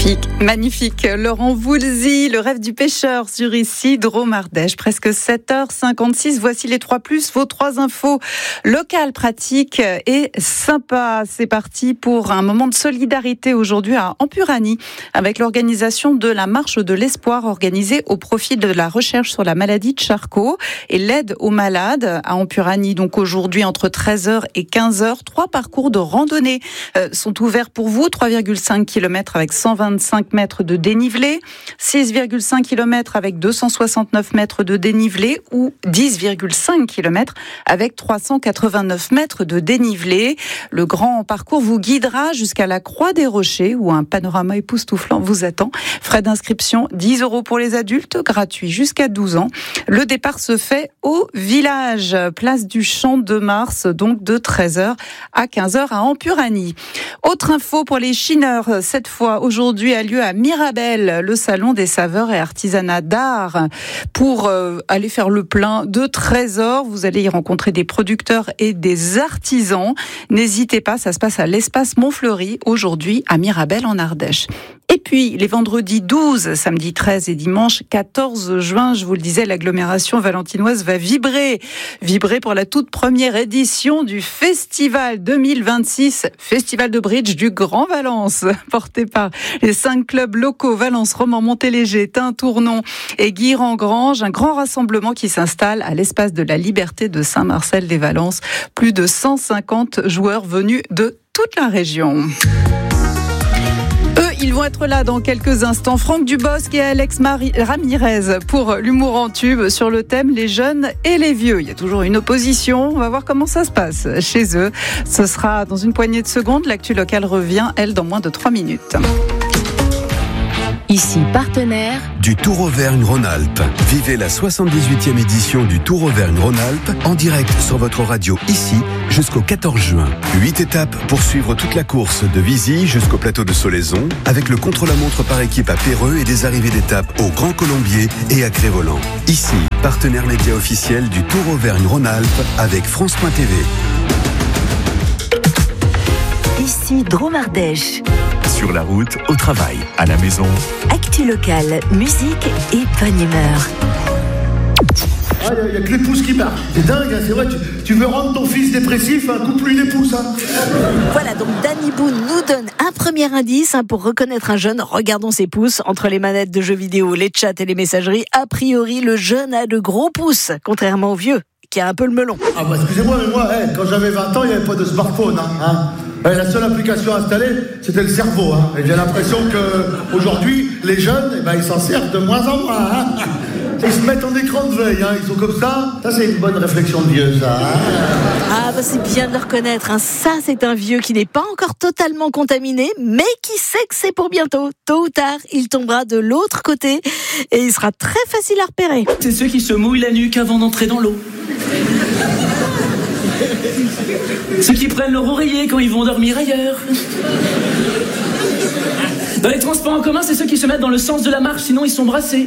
Magnifique. Laurent Voulzy, le rêve du pêcheur sur ici, Drôme Ardèche. Presque 7h56. Voici les 3+, vos 3 infos locales, pratiques et sympas. C'est parti pour un moment de solidarité aujourd'hui à Empurany avec l'organisation de la marche de l'espoir organisée au profit de la recherche sur la maladie de Charcot et l'aide aux malades à Empurany. Donc aujourd'hui entre 13h et 15h, 3 parcours de randonnée sont ouverts pour vous. 3,5 km avec 125 mètres de dénivelé, 6,5 km avec 269 mètres de dénivelé ou 10,5 km avec 389 mètres de dénivelé. Le grand parcours vous guidera jusqu'à la Croix des Rochers où un panorama époustouflant vous attend. Frais d'inscription 10 € pour les adultes, gratuit jusqu'à 12 ans. Le départ se fait au village, place du Champ de Mars, donc de 13h à 15h à Empurany. Autre info pour les chineurs, cette fois aujourd'hui a lieu à Mirabel, le salon des saveurs et artisanat d'art. Pour aller faire le plein de trésors, vous allez y rencontrer des producteurs et des artisans. N'hésitez pas, ça se passe à l'espace Montfleury, aujourd'hui à Mirabel en Ardèche. Et puis, les vendredis 12, samedi 13 et dimanche 14 juin, je vous le disais, l'agglomération valentinoise va vibrer pour la toute première édition du Festival 2026, Festival de bridge du Grand Valence, porté par les 5 clubs locaux, Valence, Romans, Montéléger, Tain, Tournon et Guiran-Grange. Un grand rassemblement qui s'installe à l'espace de la Liberté de Saint-Marcel-les-Valences. Plus de 150 joueurs venus de toute la région. Ils vont être là dans quelques instants. Franck Dubosc et Alex Ramirez pour l'humour en tube sur le thème les jeunes et les vieux. Il y a toujours une opposition. On va voir comment ça se passe chez eux. Ce sera dans une poignée de secondes. L'actu locale revient, elle, dans moins de 3 minutes. Ici, partenaire du Tour Auvergne-Rhône-Alpes. Vivez la 78e édition du Tour Auvergne-Rhône-Alpes en direct sur votre radio ici jusqu'au 14 juin. 8 étapes pour suivre toute la course de Vizy jusqu'au plateau de Solaison avec le contre-la-montre par équipe à Péreux et des arrivées d'étapes au Grand Colombier et à Crévolant. Ici, partenaire média officiel du Tour Auvergne-Rhône-Alpes avec France.tv. Ici, Drôme Ardèche. Sur la route, au travail, à la maison. Actu locale, musique et bonne humeur. Il n'y a que les pouces qui marchent. C'est dingue, hein, c'est vrai. Tu veux rendre ton fils dépressif, coupe-lui les pouces. Hein. Voilà, donc Danny Boone nous donne un premier indice pour reconnaître un jeune. Regardons ses pouces. Entre les manettes de jeux vidéo, les chats et les messageries, a priori, le jeune a de gros pouces, contrairement au vieux, qui a un peu le melon. Ah bah excusez-moi, mais moi, quand j'avais 20 ans, il n'y avait pas de smartphone. La seule application installée, c'était le cerveau. Et j'ai l'impression qu'aujourd'hui, les jeunes, ils s'en servent de moins en moins. Ils se mettent en écran de veille, ils sont comme ça. Ça, c'est une bonne réflexion de vieux, ça. Ah, bah c'est bien de le reconnaître. Ça, c'est un vieux qui n'est pas encore totalement contaminé, mais qui sait que c'est pour bientôt. Tôt ou tard, il tombera de l'autre côté et il sera très facile à repérer. C'est ceux qui se mouillent la nuque avant d'entrer dans l'eau. Ceux qui prennent leur oreiller quand ils vont dormir ailleurs. Dans les transports en commun, c'est ceux qui se mettent dans le sens de la marche, sinon ils sont brassés.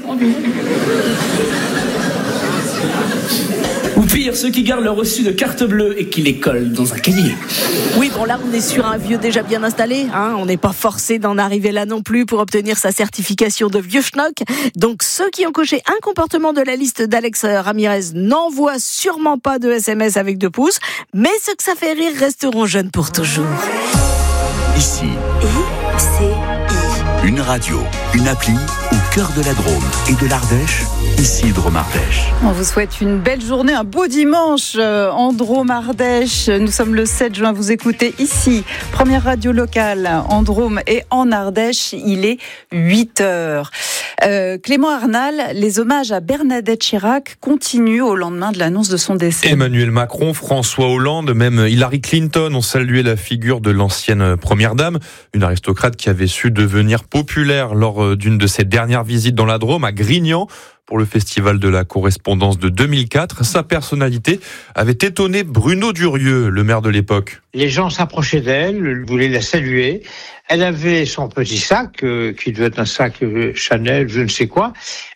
Ou pire, ceux qui gardent leur reçu de carte bleue et qui les collent dans un cahier. Oui, bon là, on est sur un vieux déjà bien installé. On n'est pas forcé d'en arriver là non plus pour obtenir sa certification de vieux schnock. Donc ceux qui ont coché un comportement de la liste d'Alex Ramirez n'envoient sûrement pas de SMS avec 2 pouces. Mais ceux que ça fait rire resteront jeunes pour toujours. Ici. ICI. Une radio, une appli au cœur de la Drôme et de l'Ardèche. Ici, Drôme Ardèche. On vous souhaite une belle journée, un beau dimanche en Drôme Ardèche. Nous sommes le 7 juin, vous écoutez ici, première radio locale en Drôme et en Ardèche. Il est 8h. Clément Arnal, les hommages à Bernadette Chirac continuent au lendemain de l'annonce de son décès. Emmanuel Macron, François Hollande, même Hillary Clinton ont salué la figure de l'ancienne première dame, une aristocrate qui avait su devenir populaire lors d'une de ses dernières visites dans la Drôme, à Grignan, pour le festival de la correspondance de 2004. Sa personnalité avait étonné Bruno Durieux, le maire de l'époque. Les gens s'approchaient d'elle, voulaient la saluer. Elle avait son petit sac, qui devait être un sac Chanel, je ne sais quoi,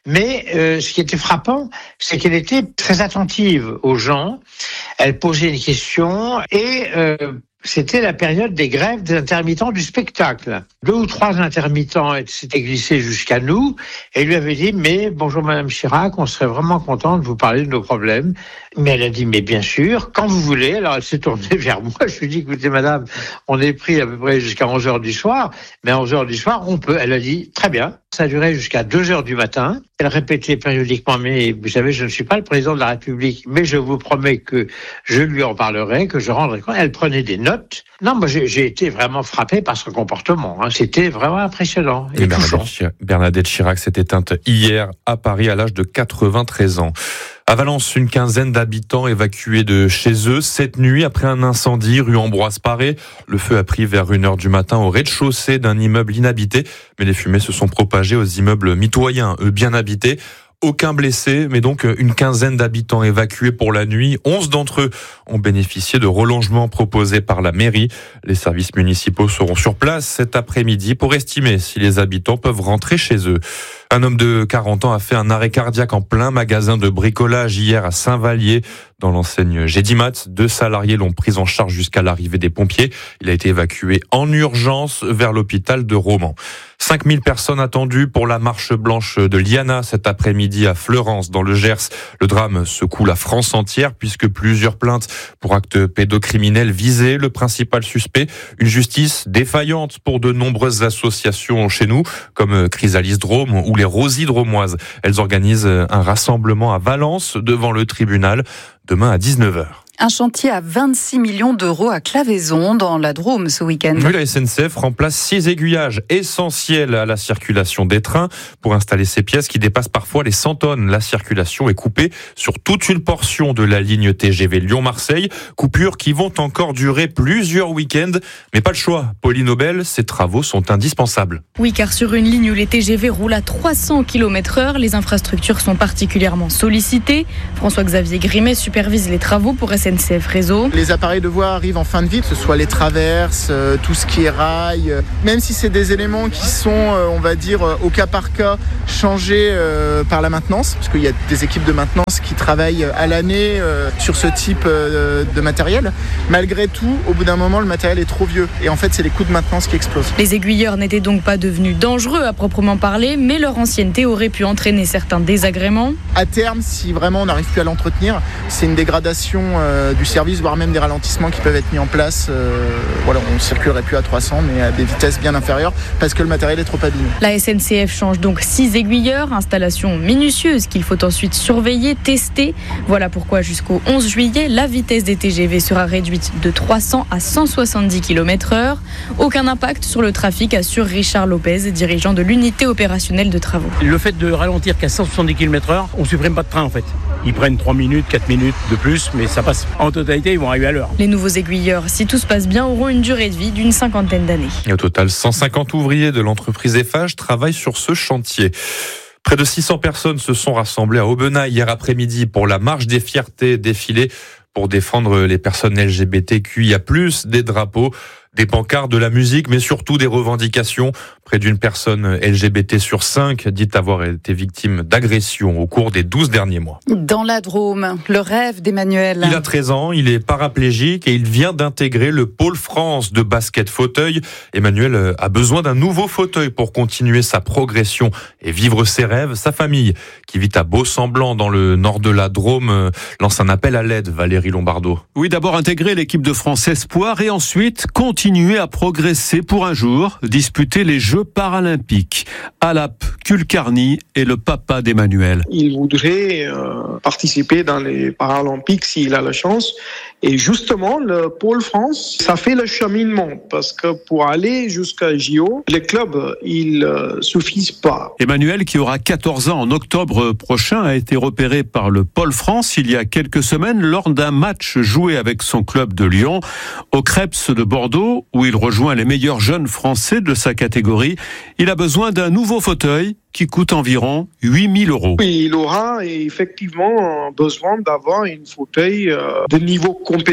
Mais ce qui était frappant, c'est qu'elle était très attentive aux gens. Elle posait une question et c'était la période des grèves des intermittents du spectacle. 2 ou 3 intermittents s'étaient glissés jusqu'à nous et lui avaient dit « Mais bonjour Madame Chirac, on serait vraiment content de vous parler de nos problèmes. » Mais elle a dit « Mais bien sûr, quand vous voulez. » Alors elle s'est tournée vers moi. Je lui ai dit « Écoutez Madame, on est pris à peu près jusqu'à 11h du soir. Mais à 11h du soir, on peut. » Elle a dit « Très bien. » Ça a duré jusqu'à 2h du matin. Elle répétait périodiquement « Mais vous savez, je ne suis pas le président de la République, mais je vous promets que je lui en parlerai, que je rendrai compte. » Elle prenait des notes. Non, moi j'ai été vraiment frappé par son comportement. C'était vraiment impressionnant et touchant. Bernadette Chirac s'est éteinte hier à Paris à l'âge de 93 ans. À Valence, une quinzaine d'habitants évacués de chez eux cette nuit après un incendie rue Ambroise Paré. Le feu a pris vers 1h du matin au rez-de-chaussée d'un immeuble inhabité, mais les fumées se sont propagées aux immeubles mitoyens, eux bien habités. Aucun blessé, mais donc une quinzaine d'habitants évacués pour la nuit. 11 d'entre eux ont bénéficié de relongements proposés par la mairie. Les services municipaux seront sur place cet après-midi pour estimer si les habitants peuvent rentrer chez eux. Un homme de 40 ans a fait un arrêt cardiaque en plein magasin de bricolage hier à Saint-Vallier. Dans l'enseigne Gédimat, 2 salariés l'ont pris en charge jusqu'à l'arrivée des pompiers. Il a été évacué en urgence vers l'hôpital de Romans. 5000 personnes attendues pour la marche blanche de l'IANA cet après-midi à Fleurance, dans le Gers. Le drame secoue la France entière puisque plusieurs plaintes pour actes pédocriminels visaient le principal suspect. Une justice défaillante pour de nombreuses associations chez nous, comme Chrysalis Drôme ou les Rosies Dromoises. Elles organisent un rassemblement à Valence devant le tribunal demain à 19h. Un chantier à 26 millions d'euros à Claveyson, dans la Drôme, ce week-end. Oui, la SNCF remplace 6 aiguillages essentiels à la circulation des trains pour installer ces pièces qui dépassent parfois les 100 tonnes. La circulation est coupée sur toute une portion de la ligne TGV Lyon-Marseille. Coupures qui vont encore durer plusieurs week-ends. Mais pas le choix. Pauline Aubel, ces travaux sont indispensables. Oui, car sur une ligne où les TGV roulent à 300 km/h, les infrastructures sont particulièrement sollicitées. François-Xavier Grimet supervise les travaux pour SNCF Réseau. Les appareils de voie arrivent en fin de vie, que ce soit les traverses, tout ce qui est rail, même si c'est des éléments qui sont, on va dire, au cas par cas, changés par la maintenance, parce qu'il y a des équipes de maintenance qui travaillent à l'année sur ce type de matériel. Malgré tout, au bout d'un moment, le matériel est trop vieux. Et en fait, c'est les coûts de maintenance qui explosent. Les aiguilleurs n'étaient donc pas devenus dangereux à proprement parler, mais leur ancienneté aurait pu entraîner certains désagréments. À terme, si vraiment on n'arrive plus à l'entretenir, c'est une dégradation du service, voire même des ralentissements qui peuvent être mis en place. On ne circulerait plus à 300, mais à des vitesses bien inférieures, parce que le matériel est trop abîmé. La SNCF change donc 6 aiguilleurs, installation minutieuse qu'il faut ensuite surveiller, tester. Voilà pourquoi jusqu'au 11 juillet, la vitesse des TGV sera réduite de 300 à 170 km/h. Aucun impact sur le trafic, assure Richard Lopez, dirigeant de l'unité opérationnelle de travaux. Le fait de ralentir qu'à 170 km/h, on ne supprime pas de train en fait. Ils prennent 3 minutes, 4 minutes de plus, mais ça passe. En totalité, ils vont arriver à l'heure. Les nouveaux aiguilleurs, si tout se passe bien, auront une durée de vie d'une 50aine d'années. Et au total, 150 ouvriers de l'entreprise Eiffage travaillent sur ce chantier. Près de 600 personnes se sont rassemblées à Aubenas hier après-midi pour la marche des fiertés, défilé pour défendre les personnes LGBTQIA+, des drapeaux, des pancartes, de la musique, mais surtout des revendications. Près d'une personne LGBT sur 5 dit avoir été victime d'agressions au cours des 12 derniers mois. Dans la Drôme, le rêve d'Emmanuel. Il a 13 ans, il est paraplégique et il vient d'intégrer le pôle France de basket fauteuil. Emmanuel a besoin d'un nouveau fauteuil pour continuer sa progression et vivre ses rêves. Sa famille, qui vit à Beau-Semblant dans le nord de la Drôme, lance un appel à l'aide. Valérie Lombardo. Oui, d'abord intégrer l'équipe de France Espoir et ensuite continuer à progresser pour un jour disputer les Jeux paralympiques. Alap Kulkarni est le papa d'Emmanuel. Il voudrait participer dans les Paralympiques s'il a la chance. Et justement, le Pôle France, ça fait le cheminement parce que pour aller jusqu'à JO, les clubs, ils suffisent pas. Emmanuel, qui aura 14 ans en octobre prochain, a été repéré par le Pôle France il y a quelques semaines lors d'un match joué avec son club de Lyon au Crêpes de Bordeaux, où il rejoint les meilleurs jeunes français de sa catégorie. Il a besoin d'un nouveau fauteuil qui coûte environ 8 000 €. Oui, il aura effectivement besoin d'avoir un fauteuil de niveau compétent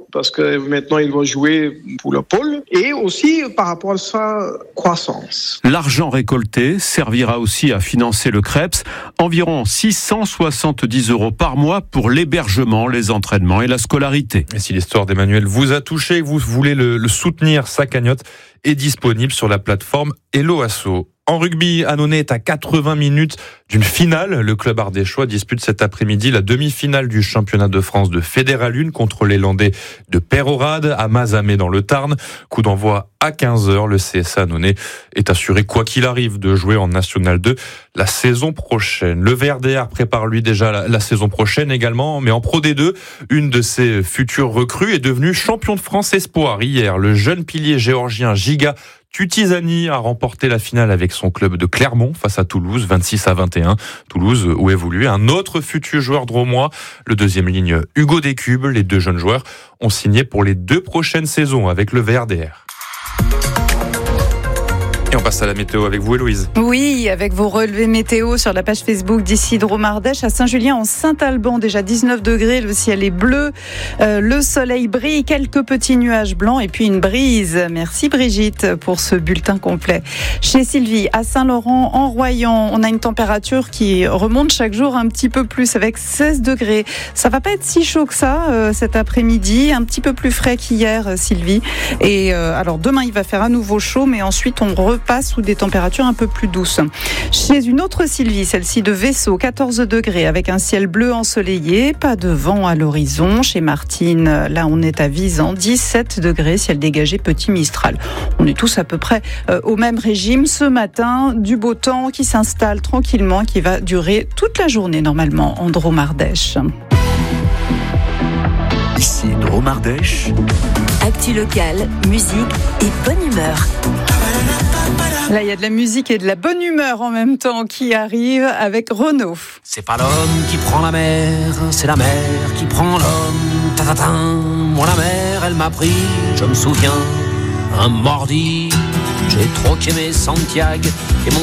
parce que maintenant il va jouer pour le pôle, et aussi par rapport à sa croissance. L'argent récolté servira aussi à financer le Krebs, environ 670 € par mois pour l'hébergement, les entraînements et la scolarité. Et si l'histoire d'Emmanuel vous a touché et que vous voulez le soutenir, sa cagnotte est disponible sur la plateforme Hello Asso. En rugby, Annonay est à 80 minutes d'une finale. Le club ardéchois dispute cet après-midi la demi-finale du championnat de France de Fédéral 1 contre les Landais de Peyrehorade à Mazamet dans le Tarn. Coup d'envoi à 15h. Le CSA Annonay est assuré, quoi qu'il arrive, de jouer en National 2 la saison prochaine. Le VRDR prépare lui déjà la saison prochaine également, mais en Pro D2, une de ses futures recrues est devenue champion de France espoir hier. Le jeune pilier géorgien Giga Tutizani a remporté la finale avec son club de Clermont face à Toulouse, 26-21. Toulouse où évolue un autre futur joueur drômois, le deuxième ligne Hugo Descubes. Les deux jeunes joueurs ont signé pour les 2 prochaines saisons avec le VRDR. Et on passe à la météo avec vous, Héloïse. Oui, avec vos relevés météo sur la page Facebook d'ici Drôme Ardèche. À Saint-Julien, en Saint-Alban, déjà 19 degrés, le ciel est bleu, le soleil brille, quelques petits nuages blancs et puis une brise. Merci Brigitte pour ce bulletin complet. Chez Sylvie, à Saint-Laurent, en Royan, on a une température qui remonte chaque jour un petit peu plus avec 16 degrés. Ça va pas être si chaud que ça cet après-midi, un petit peu plus frais qu'hier, Sylvie. Et alors demain, il va faire à nouveau chaud, mais ensuite on repasse sous des températures un peu plus douces. Chez une autre Sylvie, celle-ci de Vaisseau, 14 degrés avec un ciel bleu ensoleillé, pas de vent à l'horizon. Chez Martine, là on est à Visan, 17 degrés, ciel dégagé, petit Mistral. On est tous à peu près au même régime. Ce matin, du beau temps qui s'installe tranquillement, qui va durer toute la journée normalement en Drôme Ardèche. Ici Drôme Ardèche. Actu locale, musique et bonne humeur. Là, il y a de la musique et de la bonne humeur en même temps qui arrive avec Renaud. C'est pas l'homme qui prend la mer, c'est la mer qui prend l'homme. Ta-ta-ta. Moi, la mer, elle m'a pris, je me souviens, un mardi. J'ai troqué mes Santiago et mon